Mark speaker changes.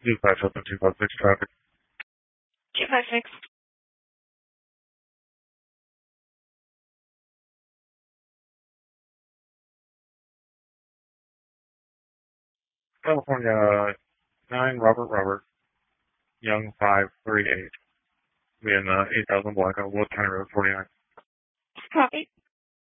Speaker 1: 257 256 traffic.
Speaker 2: 256.
Speaker 1: California 9 Robert Young 538. We in 8000 block on Wood County Road 49.
Speaker 2: Copy.